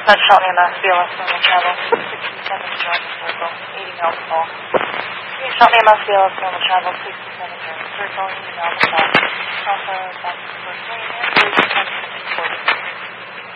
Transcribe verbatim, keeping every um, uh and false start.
Suspect shot me in the C L S on the travel. sixty-seven Jones Circle, eating alcohol. He shot me in the C L S on the travel. sixty-seven Jones Circle, eating alcohol. Alpha, back to the first lane.